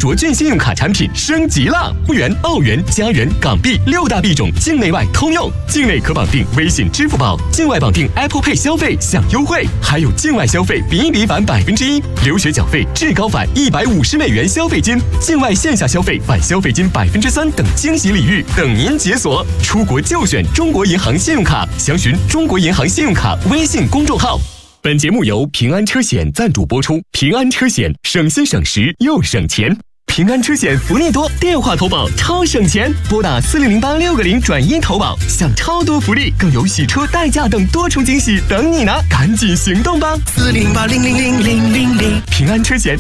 卓俊信用卡产品升级了，欧元、澳元、加元、港币6大币种境内外通用，境内可绑定微信、支付宝，境外绑定 Apple Pay 消费享优惠，还有境外消费比比返1%，留学缴费至高返150美元消费金，境外线下消费返消费金3%等惊喜礼遇等您解锁。出国就选中国银行信用卡，详询中国银行信用卡微信公众号。本节目由平安车险赞助播出，平安车险省心省时又省钱。平安车险福利多，电话投保超省钱，拨打4008-6个0转1投保，享超多福利，更有洗车、代驾等多重惊喜等你拿，赶紧行动吧！ 40800000。 平安车险。